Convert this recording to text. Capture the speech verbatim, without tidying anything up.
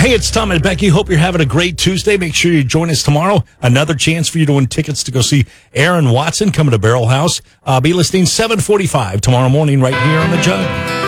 Hey, it's Tom and Becky. Hope you're having a great Tuesday. Make sure you join us tomorrow. Another chance for you to win tickets to go see Aaron Watson coming to Barrel House. Uh, be listening seven forty-five tomorrow morning right here on The Jug.